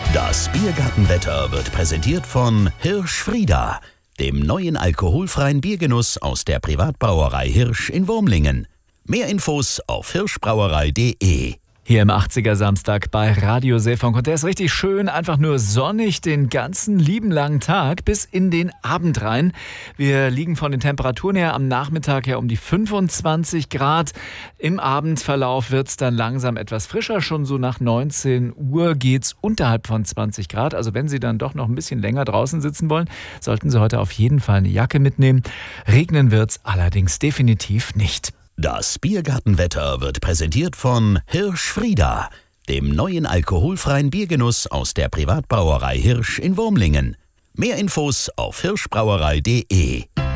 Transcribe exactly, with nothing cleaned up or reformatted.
Das Biergartenwetter wird präsentiert von Hirsch Frieda, dem neuen alkoholfreien Biergenuss aus der Privatbrauerei Hirsch in Wurmlingen. Mehr Infos auf hirschbrauerei punkt de. Hier im achtziger Samstag bei Radio Seefunk. Und der ist richtig schön, einfach nur sonnig den ganzen lieben langen Tag bis in den Abend rein. Wir liegen von den Temperaturen her am Nachmittag ja um die fünfundzwanzig Grad. Im Abendverlauf wird es dann langsam etwas frischer. Schon so nach neunzehn Uhr geht es unterhalb von zwanzig Grad. Also wenn Sie dann doch noch ein bisschen länger draußen sitzen wollen, sollten Sie heute auf jeden Fall eine Jacke mitnehmen. Regnen wird es allerdings definitiv nicht. Das Biergartenwetter wird präsentiert von Hirsch Frieda, dem neuen alkoholfreien Biergenuss aus der Privatbrauerei Hirsch in Wurmlingen. Mehr Infos auf hirschbrauerei punkt de.